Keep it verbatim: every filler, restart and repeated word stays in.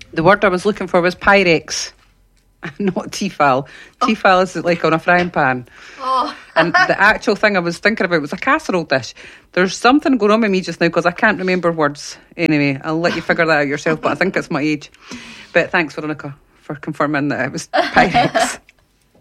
The word I was looking for was Pyrex, not Tefal. Oh. Tefal is like on a frying pan. Oh. And the actual thing I was thinking about was a casserole dish. There's something going on with me just now because I can't remember words. Anyway, I'll let you figure that out yourself, but I think it's my age. But thanks, Veronica, for confirming that it was Pyrex.